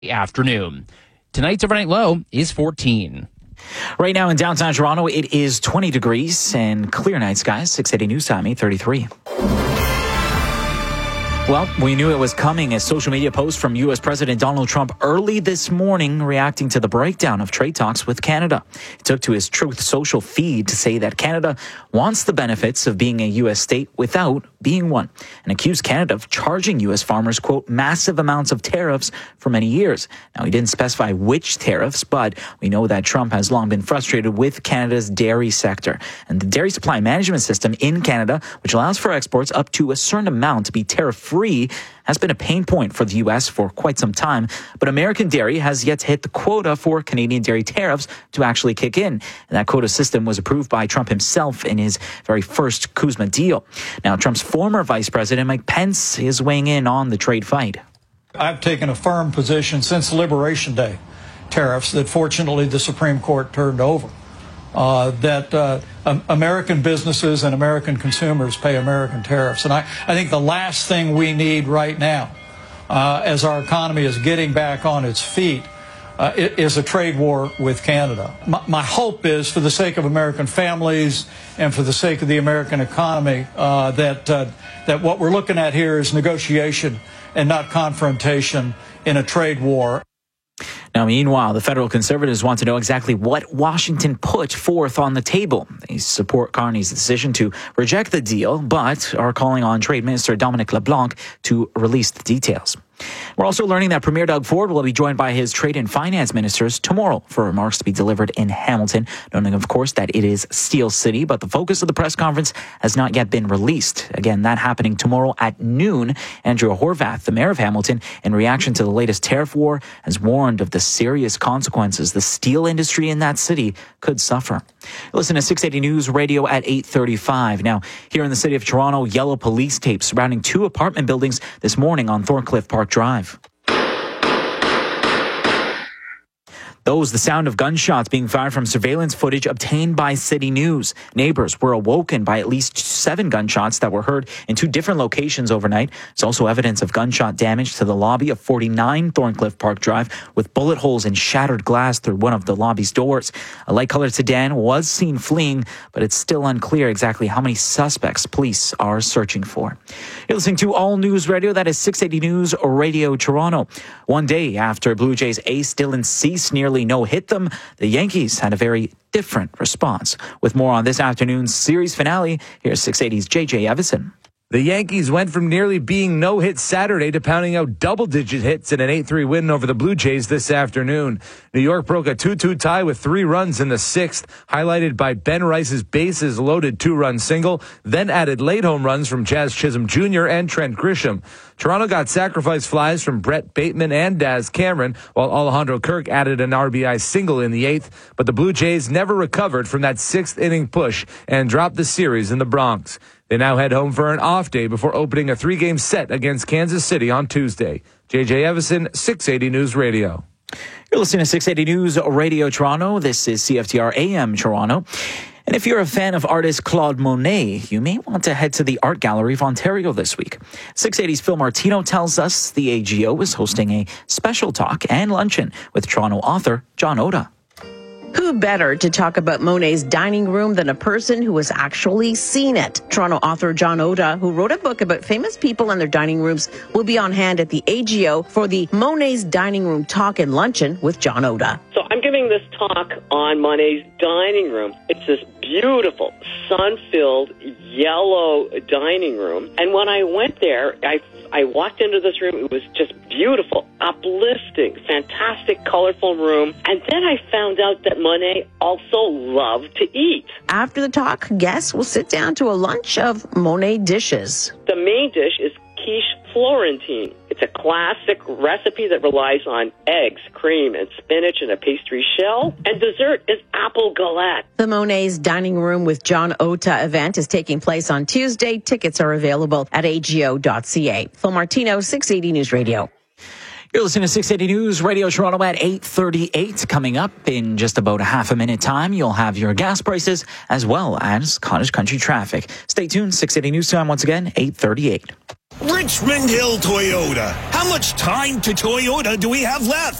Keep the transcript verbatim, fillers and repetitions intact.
afternoon. Tonight's overnight low is fourteen. Right now in downtown Toronto, it is twenty degrees and clear night skies. six eighty News Time, eight thirty-three. Well, we knew it was coming. A social media post from U S President Donald Trump early this morning reacting to the breakdown of trade talks with Canada. He took to his Truth Social feed to say that Canada wants the benefits of being a U S state without being one, and accused Canada of charging U S farmers, quote, massive amounts of tariffs for many years. Now, he didn't specify which tariffs, but we know that Trump has long been frustrated with Canada's dairy sector. And the dairy supply management system in Canada, which allows for exports up to a certain amount to be tariff-free, has been a pain point for the U S for quite some time. But American dairy has yet to hit the quota for Canadian dairy tariffs to actually kick in. And that quota system was approved by Trump himself in his very first CUSMA deal. Now, Trump's former Vice President Mike Pence is weighing in on the trade fight. I've taken a firm position since Liberation Day tariffs that fortunately the Supreme Court turned over. Uh, that uh, um, American businesses and American consumers pay American tariffs. And I, I think the last thing we need right now, uh, as our economy is getting back on its feet, uh, is a trade war with Canada. My, my hope is, for the sake of American families and for the sake of the American economy, uh, that, uh, that what we're looking at here is negotiation and not confrontation in a trade war. Now, meanwhile, the federal Conservatives want to know exactly what Washington put forth on the table. They support Carney's decision to reject the deal, but are calling on Trade Minister Dominic LeBlanc to release the details. We're also learning that Premier Doug Ford will be joined by his trade and finance ministers tomorrow for remarks to be delivered in Hamilton, noting, of course, that it is Steel City, but the focus of the press conference has not yet been released. Again, that happening tomorrow at noon. Andrea Horvath, the mayor of Hamilton, in reaction to the latest tariff war, has warned of the serious consequences the steel industry in that city could suffer. Listen to six eighty News Radio at eight thirty-five. Now, here in the city of Toronto, yellow police tape surrounding two apartment buildings this morning on Thorncliffe Park Drive. Those the sound of gunshots being fired from surveillance footage obtained by City News. Neighbors were awoken by at least seven gunshots that were heard in two different locations overnight. There's also evidence of gunshot damage to the lobby of forty-nine Thorncliffe Park Drive, with bullet holes and shattered glass through one of the lobby's doors. A light-colored sedan was seen fleeing, but it's still unclear exactly how many suspects police are searching for. You're listening to All News Radio. That is six eighty News Radio Toronto. One day after Blue Jays ace Dylan Cease nearly no-hit them, the Yankees had a very different response. With more on this afternoon's series finale, here's six eighty's J J Evison. The Yankees went from nearly being no-hit Saturday to pounding out double-digit hits in an eight three win over the Blue Jays this afternoon. New York broke a two two tie with three runs in the sixth, highlighted by Ben Rice's bases-loaded two-run single, then added late home runs from Jazz Chisholm Junior and Trent Grisham. Toronto got sacrifice flies from Brett Bateman and Daz Cameron, while Alejandro Kirk added an R B I single in the eighth, but the Blue Jays never recovered from that sixth-inning push and dropped the series in the Bronx. They now head home for an off day before opening a three-game set against Kansas City on Tuesday. J J Evison, six eighty News Radio. You're listening to six eighty News Radio Toronto. This is C F T R A M Toronto. And if you're a fan of artist Claude Monet, you may want to head to the Art Gallery of Ontario this week. six eighty's Phil Martino tells us the A G O is hosting a special talk and luncheon with Toronto author John Oda. Who better to talk about Monet's dining room than a person who has actually seen it? Toronto author John Oda, who wrote a book about famous people and their dining rooms, will be on hand at the A G O for the Monet's Dining Room Talk and Luncheon with John Oda. So I'm giving this talk on Monet's dining room. It's this beautiful, sun-filled, yellow dining room. And when I went there, I I walked into this room. It was just beautiful, uplifting, fantastic, colorful room. And then I found out that Monet also loved to eat. After the talk, guests will sit down to a lunch of Monet dishes. The main dish is quiche Florentine. It's a classic recipe that relies on eggs, cream, and spinach in a pastry shell. And dessert is apple galette. The Monet's Dining Room with John Oda event is taking place on Tuesday. Tickets are available at A G O dot C A. Phil Martino, six eighty News Radio. You're listening to six eighty News Radio Toronto at eight thirty-eight. Coming up in just about a half a minute time, you'll have your gas prices as well as Cottage Country traffic. Stay tuned. six eighty News Time once again, eight thirty-eight. Richmond Hill Toyota. How much time to Toyota do we have left?